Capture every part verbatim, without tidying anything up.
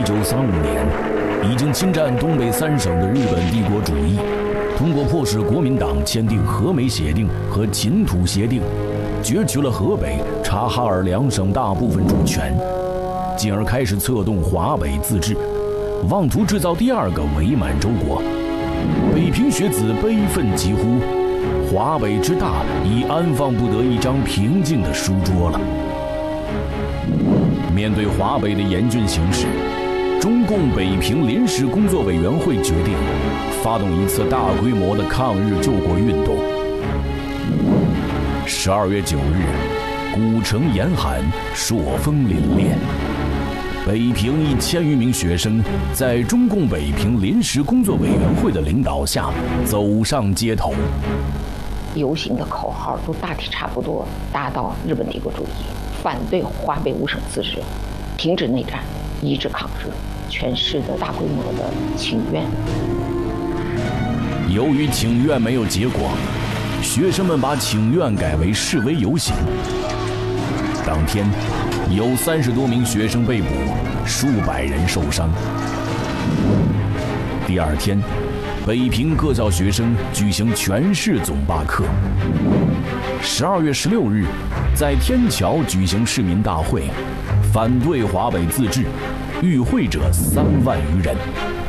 九三五年，已经侵占东北三省的日本帝国主义，通过迫使国民党签订和美协定和秦土协定，攫取了河北、察哈尔两省大部分主权，进而开始策动华北自治，妄图制造第二个伪满洲国。北平学子悲愤疾呼：华北之大，已安放不得一张平静的书桌了。面对华北的严峻形势，中共北平临时工作委员会决定发动一次大规模的抗日救国运动。十二月九日，古城严寒，朔风凛冽。北平一千余名学生在中共北平临时工作委员会的领导下走上街头。 游行的口号都大体差不多，打倒日本帝国主义，反对华北五省自治，停止内战，一致抗日，全市的大规模的请愿。 由于请愿没有结果，学生们把请愿改为示威游行。当天，有三十多名学生被捕，数百人受伤。第二天，北平各校学生举行全市总罢课。十二月十六日，在天桥举行市民大会，反对华北自治，与会者三万余人。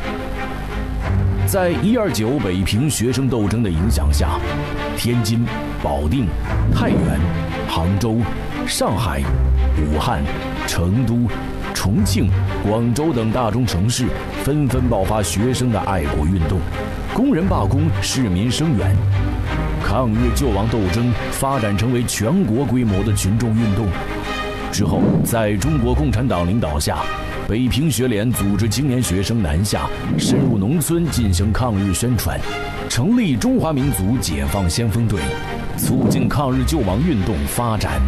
在一二九北平学生斗争的影响下，天津、保定、太原、杭州、上海、武汉、成都、重庆、广州等大中城市纷纷爆发学生的爱国运动，工人罢工，市民声援，抗日救亡斗争发展成为全国规模的群众运动。之后，在中国共产党领导下，北平学联组织青年学生南下，深入农村进行抗日宣传，成立中华民族解放先锋队，促进抗日救亡运动发展。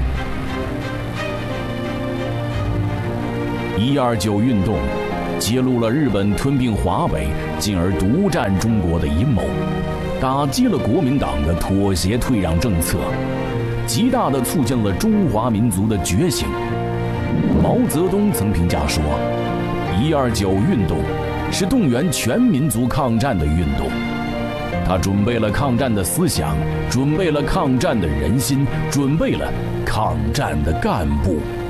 一二九运动揭露了日本吞并华北，进而独占中国的阴谋，打击了国民党的妥协退让政策，极大地促进了中华民族的觉醒。毛泽东曾评价说，一二九运动是动员全民族抗战的运动。他准备了抗战的思想，准备了抗战的人心，准备了抗战的干部。